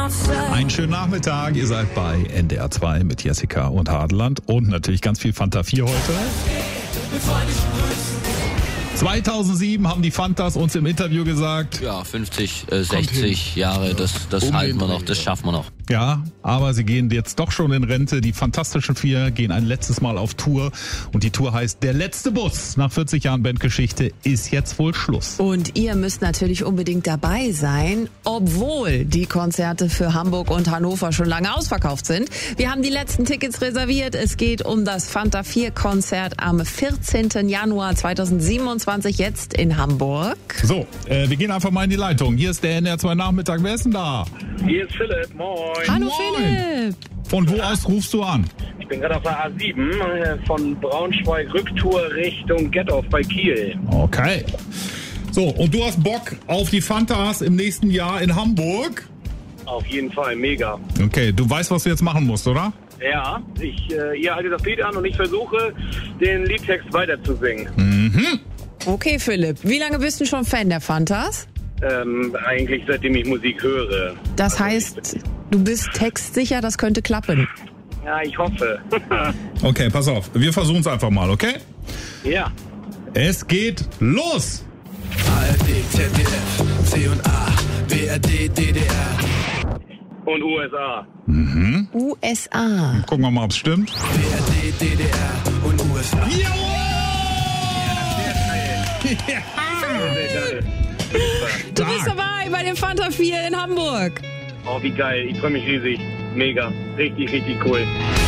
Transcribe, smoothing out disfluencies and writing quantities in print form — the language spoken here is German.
Einen schönen Nachmittag, ihr seid bei NDR 2 mit Jessica und Hadeland und natürlich ganz viel Fanta 4 heute. 2007 haben die Fantas uns im Interview gesagt. Ja, 50, 60 Jahre, das halten wir noch, das schaffen wir noch. Ja, aber sie gehen jetzt doch schon in Rente. Die Fantastischen Vier gehen ein letztes Mal auf Tour. Und die Tour heißt Der letzte Bus. Nach 40 Jahren Bandgeschichte ist jetzt wohl Schluss. Und ihr müsst natürlich unbedingt dabei sein, obwohl die Konzerte für Hamburg und Hannover schon lange ausverkauft sind. Wir haben die letzten Tickets reserviert. Es geht um das Fanta 4 Konzert am 14. Januar 2027 jetzt in Hamburg. So, wir gehen einfach mal in die Leitung. Hier ist der NDR 2 Nachmittag. Wer ist denn da? Hier ist Philipp, moin. Hallo Moin. Philipp. Von wo aus rufst du an? Ich bin gerade auf der A7 von Braunschweig Rücktour Richtung Gettorf bei Kiel. Okay. So, und du hast Bock auf die Fantas im nächsten Jahr in Hamburg? Auf jeden Fall, mega. Okay, du weißt, was du jetzt machen musst, oder? Ja, ihr haltet das Lied an und ich versuche, den Liedtext weiterzusingen. Okay Philipp, wie lange bist du schon Fan der Fantas? Eigentlich seitdem ich Musik höre. Das heißt, du bist textsicher, das könnte klappen. Ja, ich hoffe. Okay, pass auf. Wir versuchen es einfach mal, okay? Ja. Es geht los! ARD, ZDF, C&A, BRD, DDR. Und USA. USA. Gucken wir mal, ob es stimmt. BRD, DDR und USA. Sehr geil. Du bist dabei bei dem Fanta 4 in Hamburg. Oh, wie geil. Ich freue mich riesig. Mega. Richtig, richtig cool.